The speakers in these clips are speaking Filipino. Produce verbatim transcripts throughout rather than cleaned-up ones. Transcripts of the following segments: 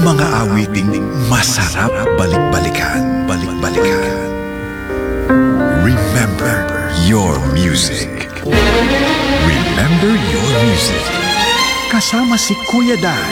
Mga awiting masarap balik-balikan. Balik-balikan. Remember your music. Remember your music. Kasama si Kuya Dan.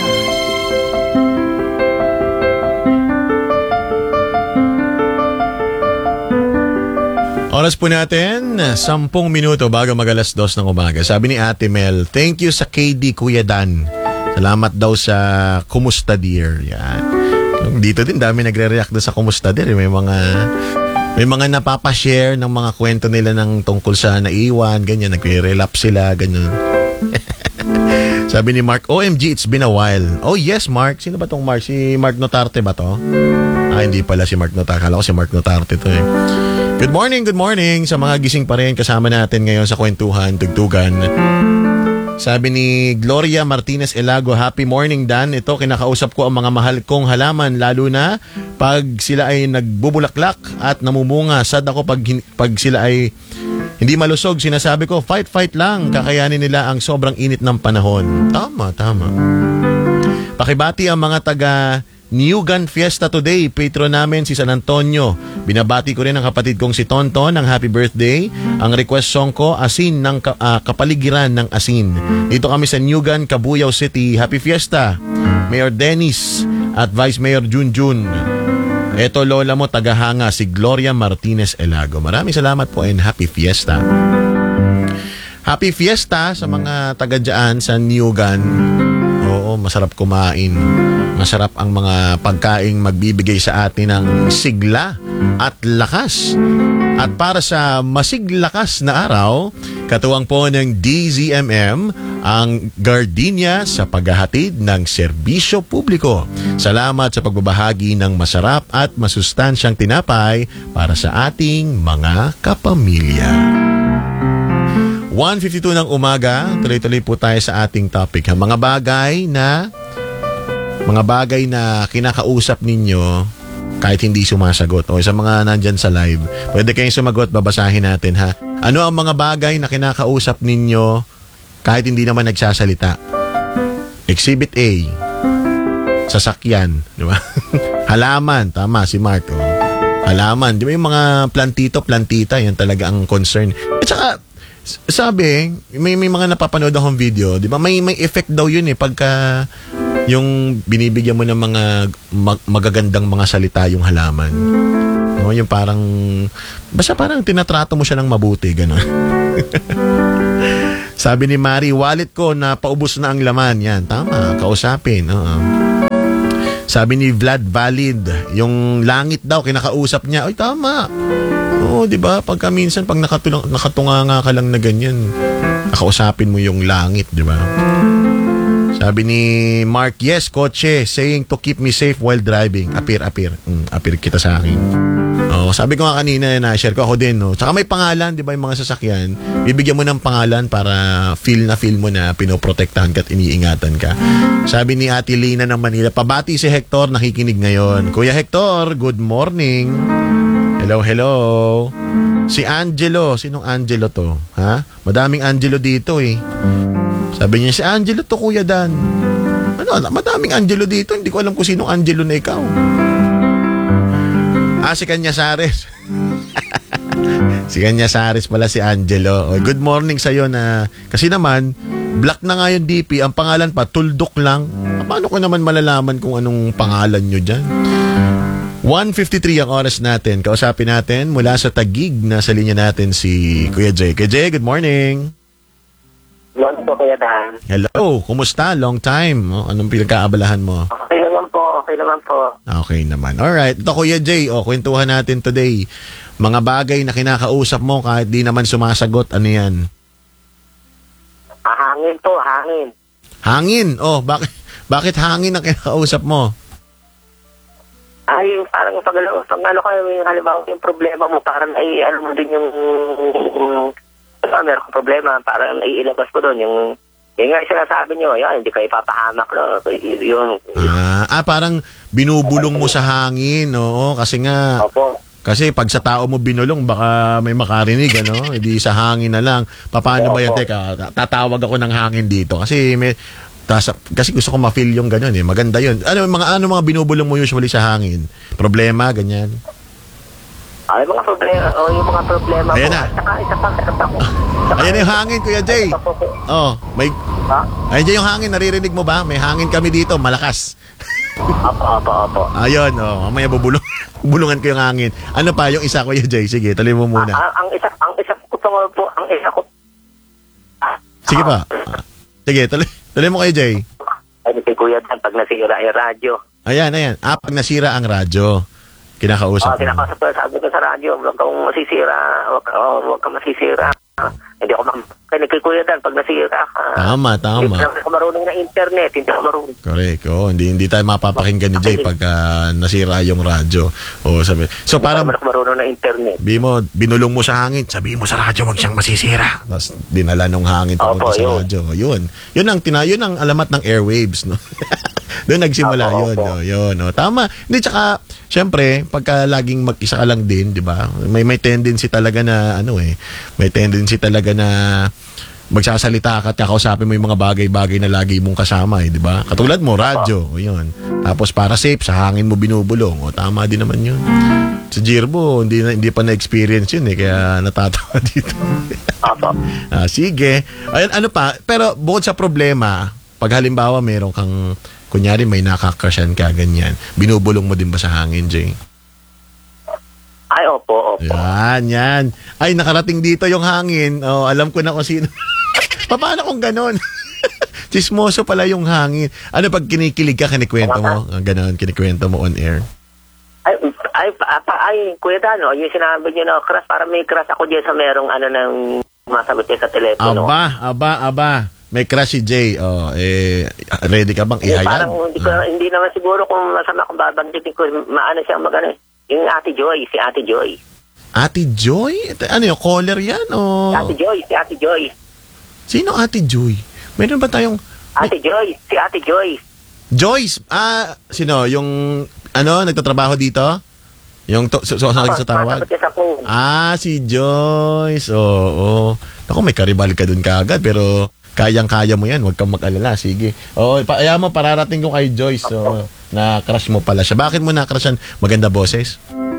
Oras po natin, sampung minuto bago mag alas dos ng umaga. Sabi ni Ate Mel, thank you sa K D Kuya Dan. Salamat daw sa Kumusta Dear. Yan. Dito din dami nagre-react doon sa Kumusta Dear. May mga may mga napapashare ng mga kwento nila ng tungkol sa naiwan, ganyan, nagre-relapse sila, ganyan. Sabi ni Mark, O M G, it's been a while. Oh yes, Mark. Sino ba tong Mark? Si Mark Notarte ba to? Ah, hindi pala si Mark Notarte. Kala ko si Mark Notarte to eh. Good morning, good morning sa mga gising pa rin kasama natin ngayon sa Kwentuhan, Tugtugan. Sabi ni Gloria Martinez Elago, happy morning Dan. Ito, kinakausap ko ang mga mahal kong halaman, lalo na pag sila ay nagbubulaklak at namumunga. Sad ako pag, pag sila ay hindi malusog. Sinasabi ko, fight, fight lang. Kakayanin nila ang sobrang init ng panahon. Tama, tama. Pakibati ang mga taga New Gun Fiesta today. Patron namin si San Antonio. Binabati ko rin ang kapatid kong si Tonton ng happy birthday. Ang request song ko, Asin ng uh, Kapaligiran ng Asin. Dito kami sa New Gun, Cabuyao City. Happy Fiesta, Mayor Dennis at Vice Mayor Junjun. Eto lola mo, tagahanga, si Gloria Martinez Elago. Maraming salamat po and happy Fiesta. Happy Fiesta sa mga taga dyan sa New Gun. Oo, masarap kumain. Masarap ang mga pagkaing magbibigay sa atin ng sigla at lakas. At para sa masiglakas na araw, katuwang po ng D Z M M ang Gardenia sa paghahatid ng serbisyo publiko. Salamat sa pagbabahagi ng masarap at masustansyang tinapay para sa ating mga kapamilya. one fifty-two ng umaga, tuloy-tuloy po tayo sa ating topic. Mga bagay na mga bagay na kinakausap ninyo kahit hindi sumasagot. O sa mga nandyan sa live, pwede kayong sumagot, babasahin natin ha. Ano ang mga bagay na kinakausap ninyo kahit hindi naman nagsasalita? Exhibit A, sasakyan, di ba? Halaman, tama si Mark. Oh. Halaman, di ba yung mga plantito, plantita, yan talaga ang concern. At saka, sabi, may, may mga napapanood akong video, di ba? May, may effect daw yun eh, pagka yung binibigyan mo ng mga mag- magagandang mga salita yung halaman. No, yung parang, basta parang tinatrato mo siya ng mabuti, gano'n. Sabi ni Mari, wallet ko na paubos na ang laman. Yan, tama, kausapin. Oo. Sabi ni Vlad Valid, yung langit daw, kinakausap niya. Ay, tama. Oo, di ba? Pagka minsan, pag nakatulong, nakatunga nga ka lang na ganyan, nakausapin mo yung langit, di ba? Sabi ni Mark, yes, kotse, saying to keep me safe while driving. Appear, appear. Mm, appear kita sa akin. Oh, sabi ko nga kanina, na-share ko ako din. No? Saka may pangalan, di ba, yung mga sasakyan. Bibigyan mo ng pangalan para feel na feel mo na pinoprotektahan ka at iniingatan ka. Sabi ni Ate Lina ng Manila, pabati si Hector, nakikinig ngayon. Kuya Hector, good morning. Hello, hello. Si Angelo, sinong Angelo to? Ha? Madaming Angelo dito eh. Sabi niya, si Angelo to, Kuya Dan. Ano, madaming Angelo dito. Hindi ko alam kung sinong Angelo na ikaw. Ah, si Canyasares. Si Canyasares pala si Angelo. O, good morning sa'yo na, kasi naman, black na nga yung D P. Ang pangalan pa, Tuldok lang. Paano ko naman malalaman kung anong pangalan nyo dyan? one fifty-three ang oras natin. Kausapin natin mula sa Taguig na sa linya natin si Kuya Jay. Kuya Jay, good morning. Hello po, Kuya Dan. Hello, kumusta? Long time. Oh, anong pinagkaabalahan mo? Okay naman po, okay naman po. Okay naman. Alright, ito Kuya Jay, oh, kwentuhan natin today. Mga bagay na kinakausap mo kahit di naman sumasagot, ano yan? Ah, hangin po, hangin. Hangin? Oh, bakit, bakit hangin ang kinakausap mo? Ay, parang pag, pag ano kayo, yung halimbawa yung problema mo, parang ay, ano mo din yung, yung ah, meron kong problema, parang naiilabas ko doon, yung, yung nga sinasabi nyo, yan, hindi kayo ipapahamak, no? Yun. Ah, ah, parang binubulong mo sa hangin, oo, kasi nga, Opo. kasi pag sa tao mo binulong, baka may makarinig, ano? Hindi sa hangin na lang. Paano ba yan? Teka, tatawag ako ng hangin dito. Kasi may, Tas, kasi gusto ko ma-feel yung gano'n eh. Maganda yun. Ano mga ano mga binubulong mo usually sa hangin? Problema, ganyan? Ay, mga problema, o yung mga problema Ayan ko. na. At saka, isa pa, isa pa ko. Ayan na yung hangin, Kuya Jay. Isa pa po. Oh, may... Ha? Ayan dyan yung hangin, naririnig mo ba? May hangin kami dito, malakas. Opo, opo, opo. Ayun, oh, mamaya bubulong, bulungan ko yung hangin. Ano pa, yung isa, Kuya Jay? Sige, tuloy mo muna. Ah, ang isa, ang isa ko tungol po, ang isa ko. Ah, Sige pa. Ah, sige, tuloy, tuloy mo, Kuya Jay. Ay, si Kuya Dan, pag nasira yung radyo. Ayan, ayan. Ah, pag nasira ang radyo, kinakausap Oh, kinakausap ko, sabi ko sa radyo, huwag kang masisira, huwag, oh, huwag kang masisira. Ah, hindi ako makinig kay Kuya Dan pag nasira ka. Tama, tama. Hindi ako marunong na internet, hindi ako marunong. Correct. Oh, hindi hindi tayo mapapakinggan ni Jay pag ah, nasira yung radyo. Oh, sabi. So Hindi parang ako marunong na internet. Sabi mo, binulong mo sa hangin, sabi mo sa radyo, wag siyang masisira. Tapos dinala nung hangin papunta Opo, sa yun. radyo. Yun. Yun ang tina, yun ang alamat ng airwaves, no. Doon nagsimula Opo, yun, opo. no. Yun, no. Tama. Hindi tsaka syempre, pagka laging mag-isa ka lang din, 'di ba? May may tendency talaga na ano eh, may tendency talaga na magsasalita ka at kakausapin mo yung mga bagay-bagay na lagi mong kasama eh, di ba? Katulad mo, radyo, o yun. Tapos para safe, sa hangin mo binubulong. O, tama din naman yun. Sa Jirbo, hindi, na, hindi pa na-experience yun eh, kaya natatawa dito. Opo. ah, sige. Ayun, ano pa, pero bukod sa problema, pag halimbawa meron kang, kunyari may nakakrasyan ka, ganyan, binubulong mo din ba sa hangin, Jay? Ay, opo, opo. Yan, yan. Ay, nakarating dito yung hangin. Oh, alam ko na kung sino. Paano kung ganon? Chismoso pala yung hangin. Ano pag kinikilig ka, kinikwento mo? Ah, ganon, kinikwento mo on air. Ay, ay, pa, pa, ay, Kuya Dano, yung sinabi niyo na crush, para may crush ako dyan sa merong ano nang masagot niya sa telepono. Aba, aba, aba. May crush si Jay. Oh, eh, ready ka bang Eh, ihayag? parang hindi, ko, Ah. hindi naman siguro kung masama kung babanggitin ko, maano siyang magano. Yung Ate Joy, si Ate Joy. Ate Joy? Ito, ano yung caller yan? O... Si Ate Joy, si Ate Joy. Sino Ate Joy? Meron ba tayong... Ate Joy, si Ate Joy. Joyce! Ah, sino? Yung, ano, nagtatrabaho dito? Yung to, so, so, so, sa tawag? Masagot niya sa phone. Ah, si Joyce. Oo. Naku, may karibal ka dun kaagad, pero kayang-kaya mo yan. Huwag kang mag-alala. Sige. Oo, pa, ayaw mo, pararating ko kay Joyce. So, na-crush mo pala siya. Bakit mo na-crushan? Maganda boses?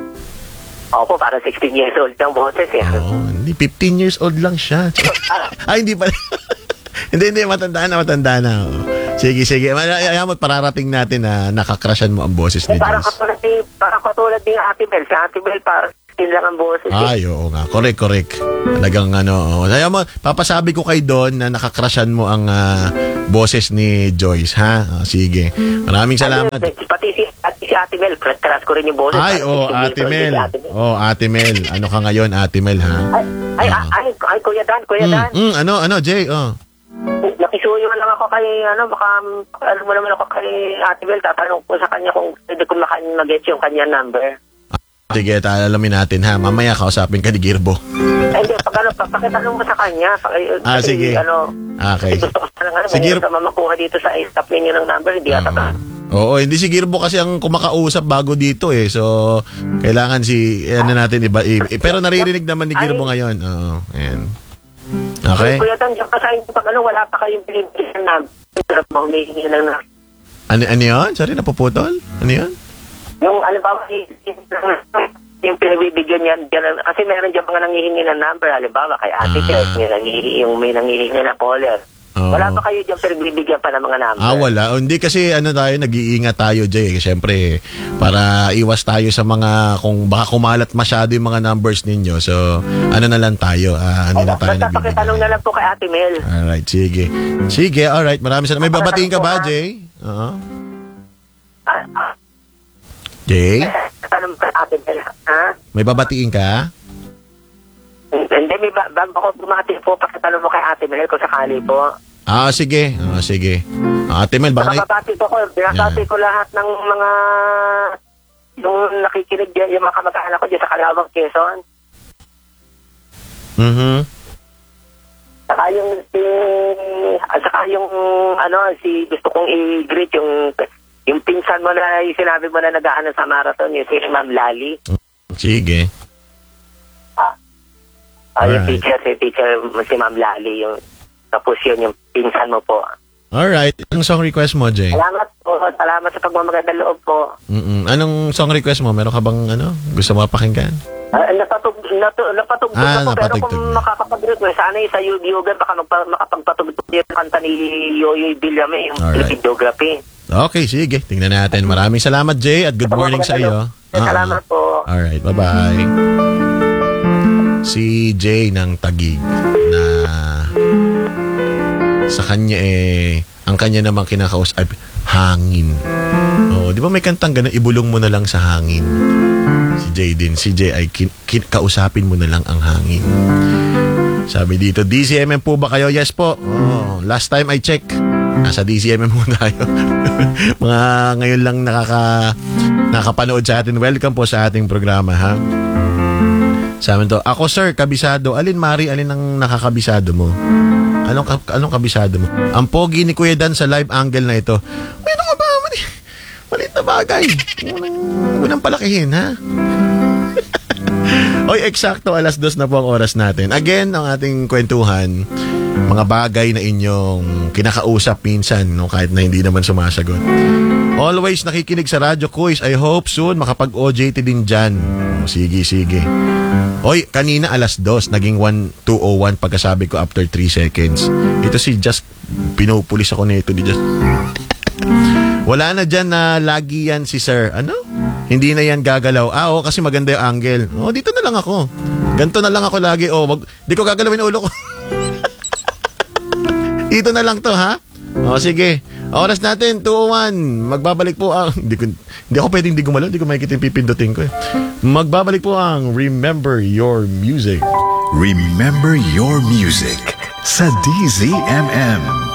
Opo, parang sixteen years old ng boses eh. Oo, hindi. fifteen years old lang siya. Ay, hindi pala. hindi, hindi. Matanda na, matanda na. Oo. Sige, sige. Ay- Ayaw mo, pararating natin na nakakrushan mo ang boses ni Eh, parang Joyce. katulad ni, parang katulad ni Ate Bel. Si Ate Bel, parang sixteen lang ang boses eh. Ay, oo nga. Correct, correct. Talagang ano. oh. Kaya mo, papasabi ko kay Don na nakakrushan mo ang ah, boses ni Joyce, ha? Ah, sige. Maraming salamat. Ay, pati si, pati si Ate Mel, crush ko rin yung boses. Ay, Parang oh, sixteen years Ate old Mel. si Ate Mel. Oh, Ate Mel. Ano ka ngayon, Ate Mel, ha? Ay, ay, Ah. ay, ay, Kuya Dan, Kuya Mm, Dan. mm, ano, ano, Jay? Oh. Nakisuyo lang ako kay, ano, baka, ano mo naman ako kay Ate Bel, tatanong ko sa kanya kung pwede ko maka- mag-get yung kanya number. Sige, alamin natin, ha? Mamaya kausapin ka ni Girbo. Eh, hindi, pag ano, pa- pakitanong mo sa kanya. Pag, Ah, kasi, sige. Ano, Okay. kasi gusto ko sana nga, Sige. sige. Sa mamakuha dito sa stop ninyo ng number, hindi ata Ah. Oo, hindi si Girbo kasi ang kumakausap bago dito eh. So, kailangan si, ano natin, iba, i- i- pero naririnig naman ni Girbo ngayon. Oo, ayan. Okay? Kuya Dan, diyan pa sa inyo, pag ano, wala pa kayong binibigyan ng number. Sarap mo humihingi ng number. Ano, ano yun? Sorry, napuputol? Ano yun? Yung, ano ba, yung, yung pinagbibigyan niya, dyan, kasi meron dyan mga nangihingi ng number, halimbawa, kay Ate Ah. Tess, may nangihingi, yung may nangihingi na caller. Oo. Wala pa kayo dyan pinagbibigyan pa ng mga number? Ah, wala. O, hindi kasi ano tayo, nag-iingat tayo, Jay. Siyempre, para iwas tayo sa mga, kung baka kumalat masyado yung mga numbers ninyo. So, ano na lang tayo. Ah, hindi na tayo Basta pakitanong na nagbibigay. lang po kay Ate Mel. Alright, sige. Sige, alright. Maraming salamat. May babatiin ka ba, Jay? Oo. Ah, ah, Jay? tanong kay Ate Mel, ha? May babatiin ka? Hindi, may ba- bago ko bumati po, pakitanong mo kay Ate Mel kung sakali po. Ah, sige. Ah, sige. Ah, Ate Mel, baka... Nakababati po ko, binabati ko lahat ng mga yung nakikinig dyan, yung mga kamag-anak ko dyan sa Calawag, Quezon. Mhm. Saka yung si, at saka yung ano, si gusto kong i-greet yung yung pinsan mo na yung sinabi mo na nag-aano sa marathon, yung si Ma'am Lali. Sige. Ah, yung Alright. teacher, si teacher, si Ma'am Lali, yung tapos yun, yung pinsan mo po. Alright. Anong song request mo, Jay? Salamat po. Salamat sa pagmamagandang loob po. Mm-mm. Anong song request mo? Meron ka bang ano? Gusto mo pakinggan? Uh, napatug, natu, napatugtog Ah, na po. Pero napatugtog kung na. makakapag-request, sana yung sa Yogan, baka magpa- makapagpatugtog yung kanta ni Yoyoy Villame, yung Alright. Philippine Geography. Okay, sige. Tingnan natin. Maraming salamat, Jay, at good morning sa iyo. Salamat po. Alright, bye-bye. Si Jay ng Taguig na sa kanya eh, ang kanya namang kinakausap, hangin. Oh, di ba may kantang ganun, ibulong mo na lang sa hangin. Si Jay din. Si Jay ay kin- kin- kausapin mo na lang ang hangin. Sabi dito, D C M M po ba kayo? Yes po. Oh, last time I check, nasa D C M M po tayo. Mga ngayon lang nakaka nakapanood sa atin. Welcome po sa ating programa, ha? Sa amin to, ako sir, kabisado. Alin Mari, alin ang nakakabisado mo? Anong, ka- anong kabisado mo? Ang pogi ni Kuya Dan sa live angle na ito. May ano ka ba? Mali, malit na bagay. Huwag nang palakihin, ha? Oy, eksakto, alas dos na po ang oras natin. Again, ang ating kwentuhan, mga bagay na inyong kinakausap minsan, no, kahit na hindi naman sumasagot. Always nakikinig sa Radyo Quiz. I hope soon makapag-O J T din dyan. O, sige, sige. Oy, kanina alas dos, naging one two oh one pagkasabi ko after three seconds. Ito si Just, pinupulis ako nito ni Just. Wala na dyan na lagi yan si Sir. Ano? Hindi na yan gagalaw. Ah, oo, kasi maganda yung angle. Oh, dito na lang ako. Ganto na lang ako lagi. Oh, wag, di ko gagalawin ulo ko. Dito na lang to, ha? Oh, sige. Oras natin, two oh one. Magbabalik po ang... Hindi, ko, hindi ako pwedeng di gumalaw. Hindi ko makikita yung pipindutin ko eh. Magbabalik po ang Remember Your Music. Remember your music sa D Z M M.